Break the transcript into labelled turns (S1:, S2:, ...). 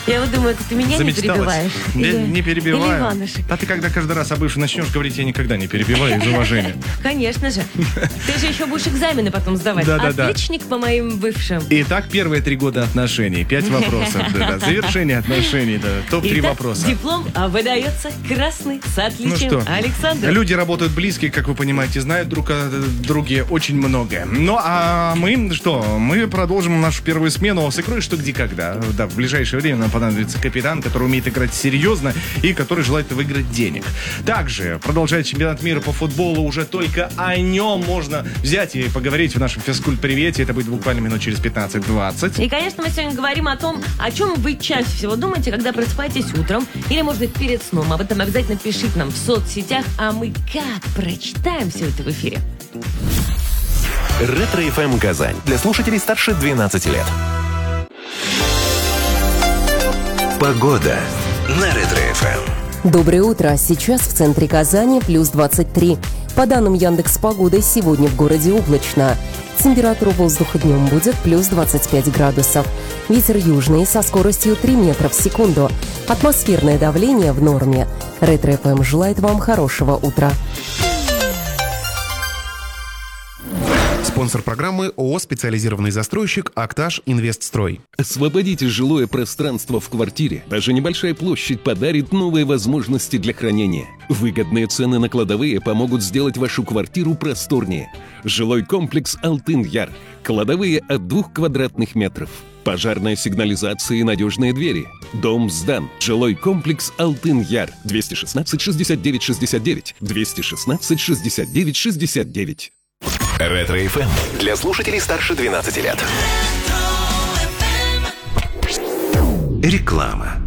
S1: Я вот думаю, ты меня не перебиваешь.
S2: Не перебиваю.
S1: Или Иванушек.
S2: А ты когда каждый раз об бывшем начнешь говорить, я никогда не перебиваю из уважения.
S1: Конечно же. Ты же еще будешь экзамены потом сдавать.
S2: Да.
S1: Отличник по моим бывшим.
S2: Итак, первые 3 года отношений. 5 вопросов. Завершение отношений. Топ-3 вопроса.
S1: Диплом выдается красный с отличием.
S2: Ну что,
S1: Александр.
S2: Люди работают близкие, как вы понимаете, знают друг о друге очень многое. Ну, а мы что? Мы продолжим нашу первую смену с игрой «Что, где, когда». Да, в ближайшее время нам понадобится капитан, который умеет играть серьезно и который желает выиграть денег. Также продолжает чемпионат мира по футболу. Уже только о нем можно взять и поговорить в нашем физкульт-привете. Это будет буквально минут через 15-20.
S1: И, конечно, мы сегодня говорим о том, о чем вы чаще всего думаете, когда просыпаетесь утром или, может быть, перед сном. Об этом обязательно пишите нам в соцсетях, а мы как прочитаем все это в эфире.
S3: Ретро-ФМ Казань. Для слушателей старше 12 лет. Погода на Ретро-ФМ.
S4: Доброе утро. Сейчас в центре Казани плюс 23. По данным Яндекс.Погоды, сегодня в городе облачно. Температура воздуха днем будет плюс 25 градусов. Ветер южный со скоростью 3 метра в секунду. Атмосферное давление в норме. Ретро-ФМ желает вам хорошего утра.
S5: Спонсор программы ООО «Специализированный застройщик Актаж Инвестстрой».
S6: Освободите жилое пространство в квартире. Даже небольшая площадь подарит новые возможности для хранения. Выгодные цены на кладовые помогут сделать вашу квартиру просторнее. Жилой комплекс «Алтын-Яр». Кладовые от 2 квадратных метров. Пожарная сигнализация и надежные двери. Дом сдан. Жилой комплекс «Алтын-Яр». 216 69 69. 216 69 69.
S3: Ретро-ФМ. Для слушателей старше 12 лет. Реклама.